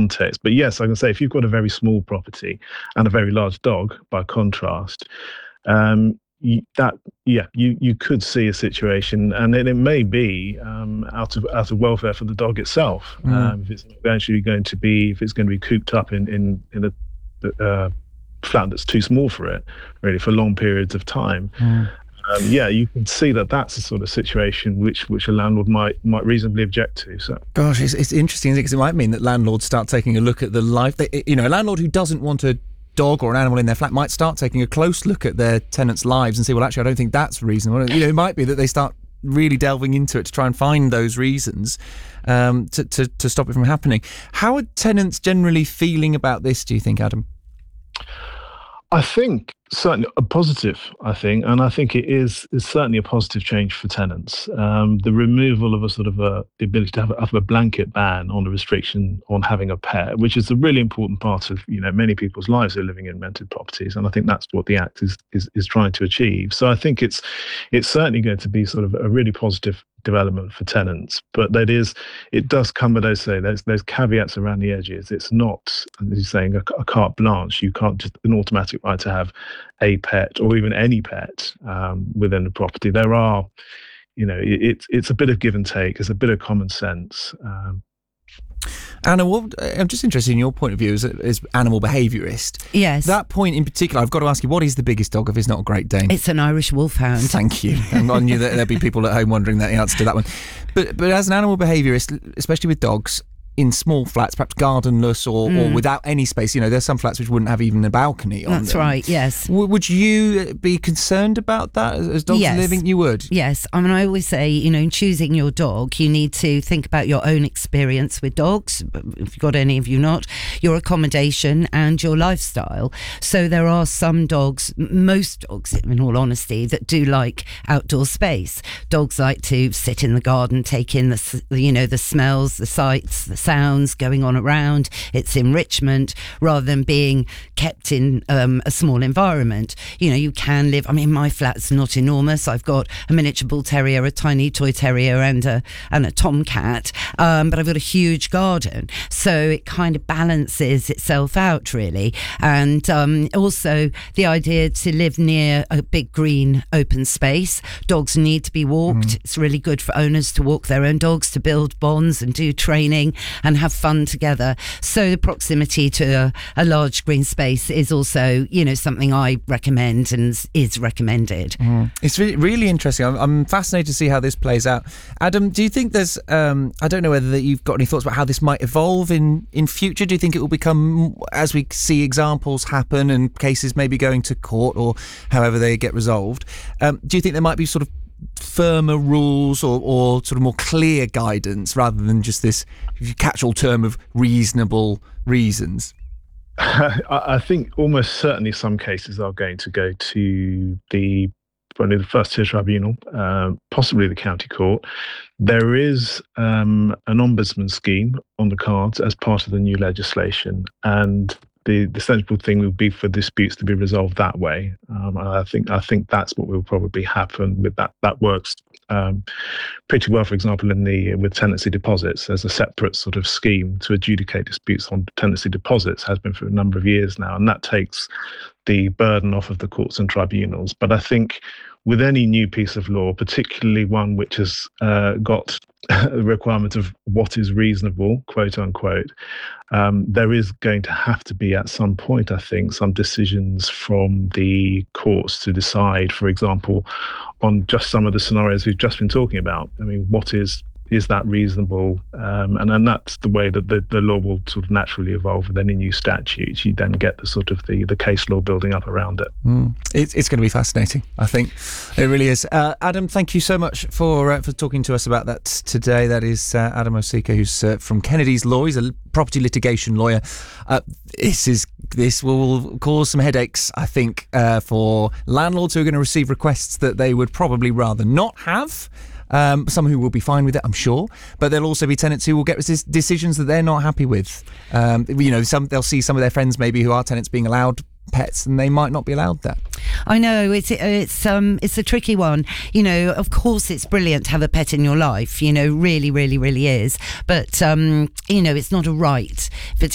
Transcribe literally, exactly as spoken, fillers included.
context. But yes, I can say if you've got a very small property and a very large dog, by contrast, um, you, that yeah, you you could see a situation, and then it may be um, out of out of welfare for the dog itself. Mm. Um, if it's eventually going to be, if it's going to be cooped up in in in a uh, flat that's too small for it, really, for long periods of time. Mm. Um, yeah, you can see that that's the sort of situation which which a landlord might might reasonably object to. So, gosh, it's, it's interesting because it might mean that landlords start taking a look at the life. They, you know, a landlord who doesn't want a dog or an animal in their flat might start taking a close look at their tenants' lives and say, well, actually, I don't think that's reasonable. You know, it might be that they start really delving into it to try and find those reasons um, to, to to stop it from happening. How are tenants generally feeling about this, do you think, Adam? I think certainly a positive, I think, and I think it is, is certainly a positive change for tenants. Um, the removal of a sort of a, the ability to have a, have a blanket ban on a restriction on having a pet, which is a really important part of, you know, many people's lives who are living in rented properties, and I think that's what the Act is is, is trying to achieve. So I think it's it's certainly going to be sort of a really positive development for tenants, but that is, it does come with, as I say, there's there's caveats around the edges. It's not, as you're saying, a, a carte blanche. You can't just an automatic right to have a pet or even any pet um, within the property. There are, you know, it, it's it's a bit of give and take. It's a bit of common sense. Um, Anna, what, I'm just interested in your point of view as, as animal behaviourist. Yes. That point in particular, I've got to ask you, what is the biggest dog if it's not a Great Dane? It's an Irish Wolfhound. Thank you. And I knew that there'd be people at home wondering the answer to that one. But but as an animal behaviourist, especially with dogs, in small flats, perhaps gardenless or, mm. or without any space, you know, there's some flats which wouldn't have even a balcony on That's them. right, yes. W- would you be concerned about that as, as dogs yes. are living? You would? Yes. I mean, I always say, you know, in choosing your dog, you need to think about your own experience with dogs, if you've got any of you not, your accommodation and your lifestyle. So there are some dogs, most dogs, in all honesty, that do like outdoor space. Dogs like to sit in the garden, take in the, you know, the smells, the sights, the sounds going on around, its enrichment, rather than being kept in um, a small environment. You know, you can live, I mean, my flat's not enormous. I've got a miniature bull terrier, a tiny toy terrier and a, and a tomcat, um, but I've got a huge garden. So it kind of balances itself out, really. And um, also the idea to live near a big green open space. Dogs need to be walked. Mm. It's really good for owners to walk their own dogs, to build bonds and do training and have fun together. So the proximity to a, a large green space is also, you know, something I recommend and is recommended. Mm. It's really, really interesting. I'm, I'm fascinated to see how this plays out. Adam, do you think there's, um, I don't know whether that you've got any thoughts about how this might evolve in, in future? Do you think it will become, as we see examples happen and cases maybe going to court or however they get resolved, um, do you think there might be sort of firmer rules or, or sort of more clear guidance rather than just this catch-all term of reasonable reasons? I think almost certainly some cases are going to go to the probably the first tier tribunal, uh, possibly the county court. There is um, an ombudsman scheme on the cards as part of the new legislation, and the, the sensible thing would be for disputes to be resolved that way. Um, I think I think that's what will probably happen with that. That works um, pretty well. For example, in the with tenancy deposits, there's a separate sort of scheme to adjudicate disputes on tenancy deposits. Has been for a number of years now, and that takes the burden off of the courts and tribunals. But I think with any new piece of law, particularly one which has uh, got the requirement of what is reasonable, quote unquote, um, there is going to have to be at some point, I think, some decisions from the courts to decide, for example, on just some of the scenarios we've just been talking about. I mean, what is is that reasonable? Um, and then that's the way that the, the law will sort of naturally evolve with any new statutes. You then get the sort of the, the case law building up around it. Mm. It's, it's going to be fascinating, I think. It really is. Uh, Adam, thank you so much for uh, for talking to us about that today. That is uh, Adam Osika, who's uh, from Kennedy's Law. He's a property litigation lawyer. Uh, this is this will cause some headaches, I think, uh, for landlords who are going to receive requests that they would probably rather not have. Um, some who will be fine with it, I'm sure, but there'll also be tenants who will get decisions that they're not happy with. Um, you know, some they'll see some of their friends maybe who are tenants being allowed pets, and they might not be allowed that. I know it's it's um it's a tricky one. You know, of course it's brilliant to have a pet in your life. You know, really, really, really is. But um, you know, it's not a right. If it's